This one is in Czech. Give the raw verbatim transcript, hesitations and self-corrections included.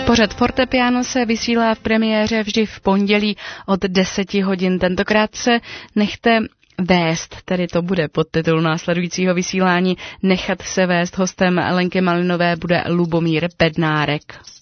Pořad Fortepiano se vysílá v premiéře vždy v pondělí od deseti hodin. Tentokrát se nechte vést, tedy to bude podtitul následujícího vysílání. Nechat se vést hostem Lenky Malinové bude Lubomír Bednárek.